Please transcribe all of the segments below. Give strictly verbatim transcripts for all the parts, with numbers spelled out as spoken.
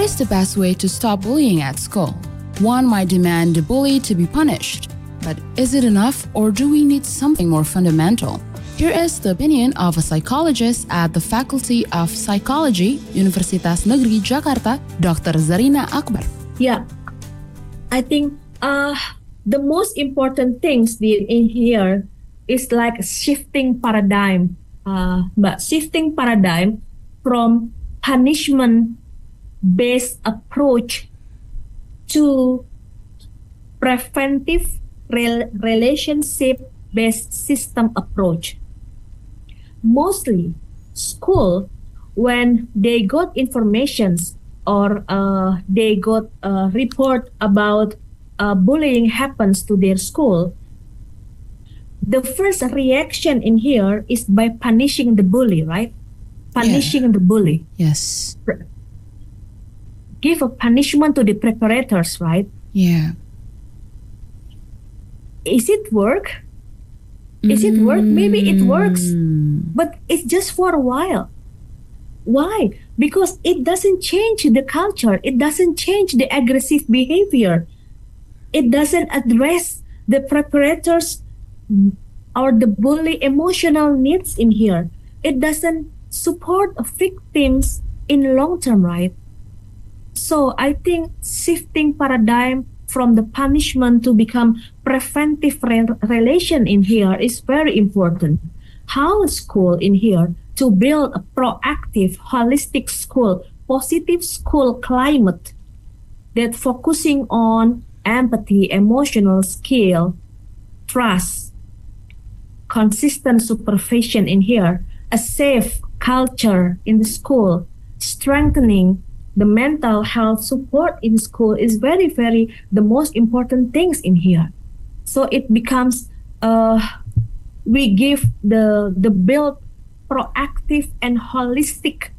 is the best way to stop bullying at school? One might demand the bully to be punished. But is it enough, or do we need something more fundamental? Here is the opinion of a psychologist at the Faculty of Psychology, Universitas Negeri Jakarta, Doctor Zarina Akbar. Yeah, I think uh, the most important things in here is like shifting paradigm, uh, but shifting paradigm from punishment-based approach to preventive rel- relationship-based system approach. Mostly, school, when they got informations or uh, they got a report about uh, bullying happens to their school, the first reaction in here is by punishing the bully, right? Punishing yeah. the bully. Yes. Give a punishment to the preparators, right? Yeah. Is it work? Is it work? Maybe it works, but it's just for a while. Why? Because it doesn't change the culture. It doesn't change the aggressive behavior. It doesn't address the preparators or the bully emotional needs in here. It doesn't support victims in long term, right? So I think shifting paradigm from the punishment to become preventive re- relation in here is very important. How school in here to build a proactive, holistic school, positive school climate that focusing on empathy, emotional skill, trust, consistent supervision in here, a safe culture in the school, strengthening the mental health support in school is very, very the most important things in here. So it becomes, uh, we give the the build proactive and holistic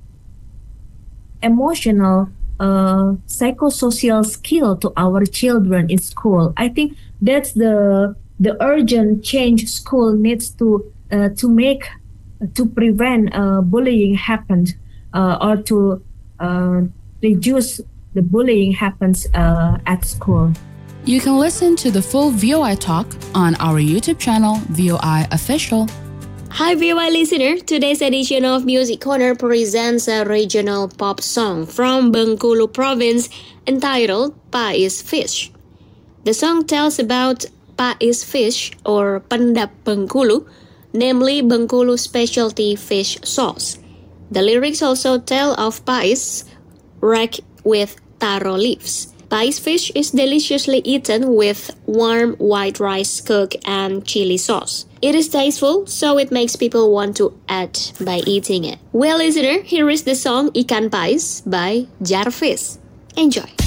emotional, uh, psychosocial skill to our children in school. I think that's the the urgent change school needs to uh, to make to prevent uh, bullying happen uh, or to uh, reduce the bullying happens uh, at school. You can listen to the full V O I talk on our YouTube channel, V O I Official. Hi V O I listener, today's edition of Music Corner presents a regional pop song from Bengkulu province entitled Pais Fish. The song tells about Pais Fish or Pendap Bengkulu, namely Bengkulu specialty fish sauce. The lyrics also tell of pais wrapped with taro leaves. Pais fish is deliciously eaten with warm white rice cooked and chili sauce. It is tasteful, so it makes people want to add by eating it. Well, listener, here is the song Ikan Pais by Jarvis. Enjoy.